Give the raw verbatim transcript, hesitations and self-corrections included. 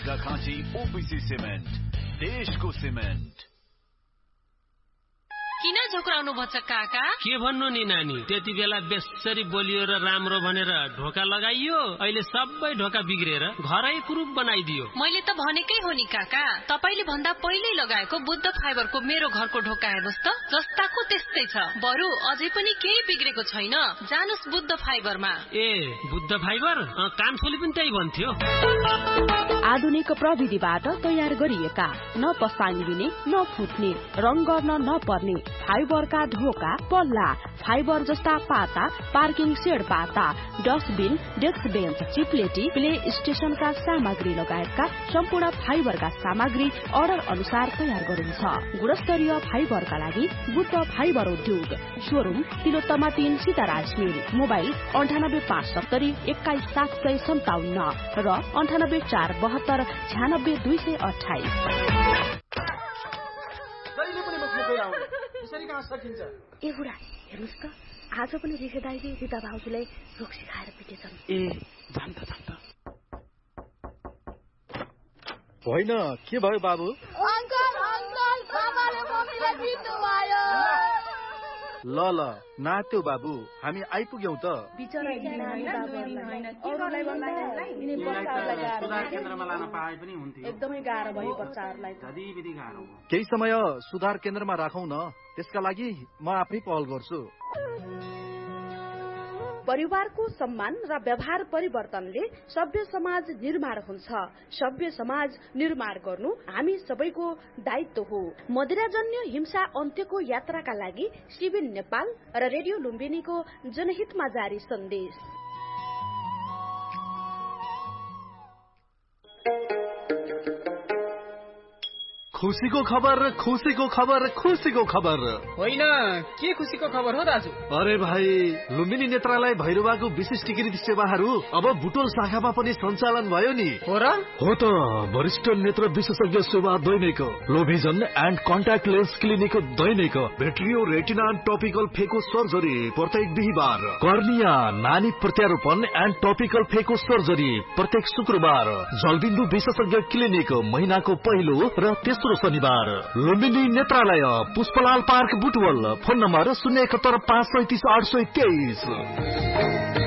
Arghakhanchi OPC cement, देशको cement. किन झोक्राउनु भन्छ काका? के भन्नु नि नानी, त्यति बेला बेसरी बोलियो र राम्रो भनेर ढोका लगाइयो, अहिले सबै ढोका बिग्रेर घरै कुरूप बनाइदियो। मैले त भनेकै हो नि काका, तपाईले भन्दा पहिल्यै लगाएको बुद्ध फाइबरको मेरो घरको ढोका हेर्नुस् त, जस्ताको त्यस्तै छ। बरु अझै पनि केही बिग्रेको छैन। जानुस् बुद्ध फाइबरमा। ए बुद्ध फाइबर? कान्छोले पनि त्यही भन्थ्यो। आधुनिक प्रविधिबाट तयार गरिएका, न पसाङ्गिने न फुट्ने, रङ गर्न नपर्ने फाइबरका ढोका, पल्ला, फाइबर जस्ता पाता, पार्किङ सेड पाता, डस्टबिन, डेस्क बेन्च, चिप्लेटी, प्ले स्टेशनका सामग्री लगायतका सम्पूर्ण फाइबरका सामग्री अर्डर अनुसार तयार गरिन्छ। गुणस्तरीय फाइबरका लागि बुद्ध फाइबर उद्योग, शोरूम तिलोत्तमा तीन सीताराज मिल, मोबाइल अन्ठानब्बे पाँच सत्तरी एक्काइस सात सय सन्ताउन्न र अन्ठानब्बे चार बहत्तर छ्यानब्बे दुई सय अठाइस। ए बुढा हेर्नुहोस् त, आज पनि रिखे दाइले रिता भाउजूलाई रोक्सी खाएर पिटेछन्। ए जान त जान त। होइन के भयो बाबु? अङ्कल अङ्कल बाबाले मम्मीलाई पिट्नु भयो। ल ल नात्यो बाबु, हामी आइपुग्यौं त। बिचरा नानी बाबुहरूलाई अरूलाई भन्दाखेरि यिनी बच्चाहरूलाई सुधार केन्द्रमा लान पाए पनि हुन्थ्यो। एकदमै गाह्रो भयो बच्चाहरूलाई, धदीबिदी गाह्रो। केही समय सुधार केन्द्रमा राखौं न, त्यसका लागि म आफै पहल गर्छु। परिवारको सम्मान र व्यवहार परिवर्तनले सभ्य समाज निर्माण हुन्छ। सभ्य समाज निर्माण गर्नु हामी सबैको दायित्व हो। मदिराजन्य हिंसा अन्त्यको यात्राका लागि सिबिन नेपाल र रेडियो लुम्बिनीको जनहितमा जारी सन्देश। खुसीको खबर, खुसीको खबर, खुसीको खबर। होइन, के खुसीको खबर हो दाजु? अरे भाइ, लुम्बिनी नेत्रालय भैरवाको विशिष्टीकृत सेवाहरू अब बुटोल शाखामा पनि सञ्चालन भयो नि। हो र? हो त, वरिष्ठ नेत्र विशेषज्ञ सेवा दैनिक, लोभिजन and contact lens clinic Dainik, भेट्रियो retina and topical फेको सर्जरी प्रत्येक बिहिबार, कर्निया नानी प्रत्यारोपण एन्ड टपिकल फेको सर्जरी प्रत्येक शुक्रबार, जलबिन्दु विशेषज्ञ क्लिनिक महिनाको पहिलो र तेस्रो शनिबार, लुम्बिनी नेत्रालय Pushpalal park Butwal, phone number शून्य एकहत्तर पाँच सैतिस आठ सय तेइस।